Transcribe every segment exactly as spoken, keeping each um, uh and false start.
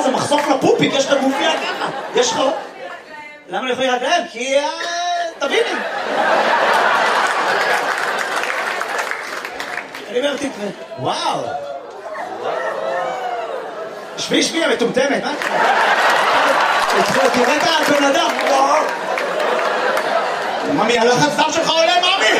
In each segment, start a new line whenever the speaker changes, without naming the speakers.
זה מחשוף לפופיק, יש לך גופייה ככה. יש לך... למה אני יכולים רגליים? כי... תביני. אני אומר, תתראה. וואו. שבי, שבי, המטומטמת, מה? תראה את הבן אדם. ממי, הלחץ דם שלך עולה, ממי!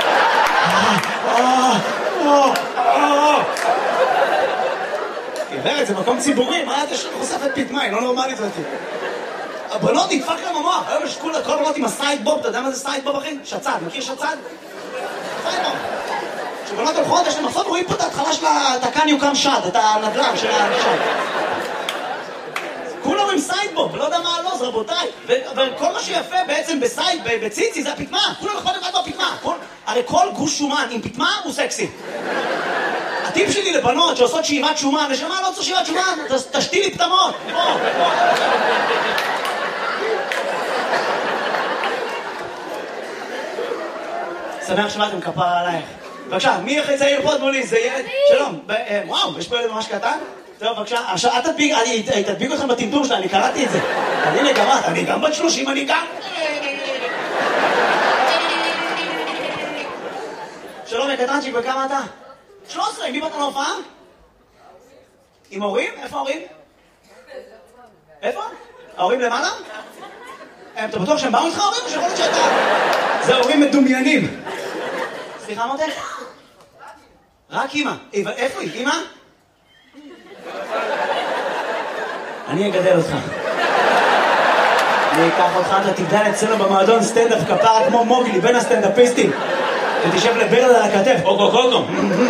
גברת, זה מקום ציבורי, מה אתה חושפת פתמה? היא לא נורמלית אותי. הבנות נדפק להם המוח, היום יש כל הבנות עם הסייד בוב, אתה יודע מה זה סייד בוב, אחי? שצד, מכיר שצד? סייד בוב. כשבנות הולכות, יש להם מחסות, רואים פה את ההתחלה של התקן יוקם שד, את הנדלם של השד. כולם עם סייד בוב, לא יודע מה הלוז, רבותיי. וכל מה שיפה בעצם בסייד, בציצי, זה הפתמה. כולם יכולים לבד בפתמה. הרי כל גוש שומן עם פתמה הוא סקסי. הטיפ שלי לבנות שעושות שאיבת שומן, ושמה לא צריך שאיבת שומן, תשתילי פתמות. שמח שבאתם, כפרה עלייך. בבקשה, מי הכי צעיר פה מולי? זה ילד? שלום. וואו, יש פה ילד ממש קטן? טוב, בבקשה. עכשיו, את תדביק, אני תדביק אתכם בטמטום שלה, אני קראתי את זה. אני לגמרת, אני גם בת שלושים, אני גם... שלום, יקטרנצ'יק, וכמה אתה? שלוש עשרה, מי באת להופעה? עם הורים? איפה ההורים? איפה? ההורים למעלה? אתה בטוח שהם באו איתך ההורים או שיכול להיות שאתה? זה הורים מדומיינים. סליחה מותק? רק אמא. איפה היא? אמא? אני אגדל אותך. אני אקח אותך, אתה תגדל אצלנו במועדון סטנדאפ כפרה כמו מוגלי בין הסטנדאפיסטים. ותשב לברד על הכתף, אוקו קוקו.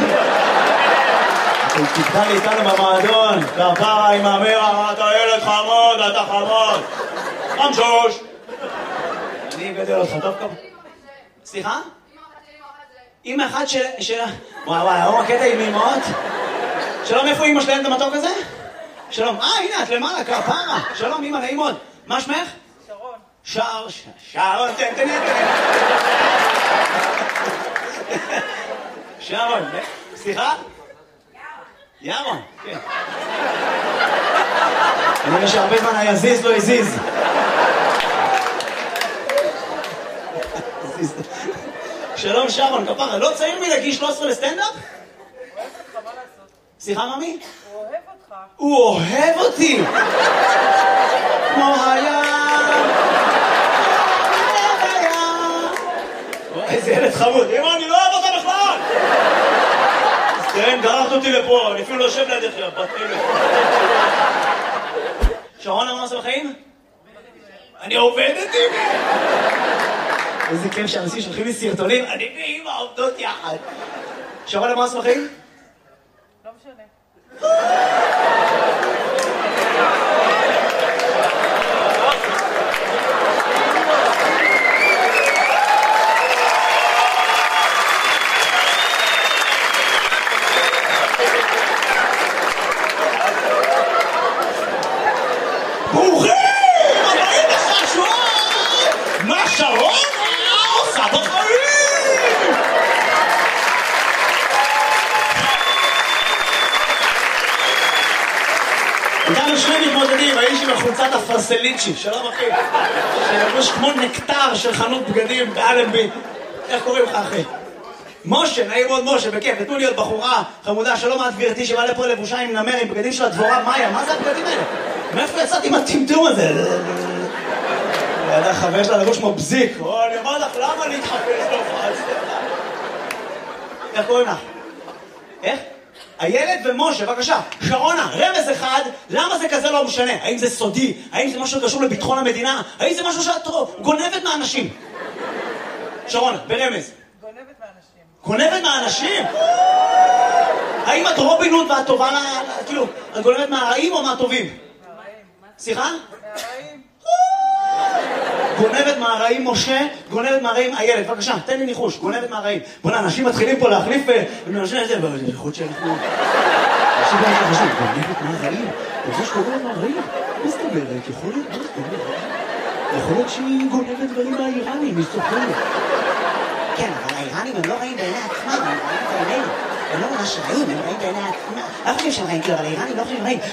תגדל איתנו במועדון, כפרה עם המרה, אתה ילד חמוד, אתה חמוד. חמשוש. אני אגדל אותך, טוב כמה. סליחה? אמא אחת של... וואי וואי, היום הקטע עם אמאות. שלום, איפה אמא שלהם את המתוק הזה? שלום, אה, הנה, את למעלה, כפרה. שלום, אמא, נעים מאוד. מה שמך? שרון. שר, שרון, תן, תן, תן. שרון, סליחה? ירון. ירון, כן. אני רואה שהרבה זמן היזיז לא הזיז. שלום שרון, כפרה, לא צעיר מלהגיש שלוש עשרה לסטנדאפ?
הוא אוהב אותך, מה לעשות?
סליחה, ממי?
הוא אוהב אותך.
הוא אוהב אותי! כמו הים! איזה ילד חמוד. אמא, אני לא אוהב אותה בכלל! אז תראה, גררת אותי לפה, אני אפילו לא יושב לידך, בת אלף. שרון, מה עושה בחיים? אני עובדת עם... איזה כיף שאנשים שולחים לי סרטונים, אני ואמא עובדות יחד. שרון, מה עושה בחיים?
לא משנה.
ברוכים! הבאים לשעשועון! מה שרון עושה בחיים? איתנו שני מתמודדים, האיש עם החולצת הפרסליצ'י, שלום אחי, שלבוש כמו נקטר של חנות בגדים באלנבי. איך קוראים לך אחי? משה, נעים מאוד משה, בכיף, נתנו לי עוד בחורה חמודה, שלום מעט גבירתי שבא לפה לבושה עם נמר, עם בגדים של הדבורה מאיה, מה זה הבגדים האלה? מאיפה יצאתי עם הטמטום הזה? ידע חבר שלה לבוש כמו בזיק, או אני אומר לך, למה להתחפש להופעה אצלך? איך קוראים לך? איך? הילד ומשה, בבקשה, שרונה, רמז אחד, למה זה כזה לא משנה? האם זה סודי? האם זה משהו קשור לביטחון המדינה? האם זה משהו שאת גונבת מהאנשים? שרונה, ברמז.
גונבת מהאנשים.
גונבת מהאנשים? האם את רובין הוד ואת טובה, כאילו, את גונבת מהרעים או מהטובים?
מהרעים.
סליחה?
מהרעים.
גונבת מהרעים משה, גונבת מהרעים הילד, בבקשה, תן לי ניחוש, גונבת מהרעים. בוא'נה, אנשים מתחילים פה להחליף, ואנשים את זה, יכול להיות שאנחנו... אנשים לא יכולים חשוב, גונבת מהרעים? יש גונבת מהרעים? מה זאת אומרת? יכול להיות, מה זאת אומרת? יכול להיות שהיא גונבת דברים מהאיראנים, היא סוחרת. כן, אבל האיראנים הם לא רעים בעיני עצמם, הם רעים בעינינו. הם לא ממש רעים, הם רעים בעיני עצמם. אנחנו חושבים שהם רעים, כאילו, אבל האיראנים לא חושבים רעים.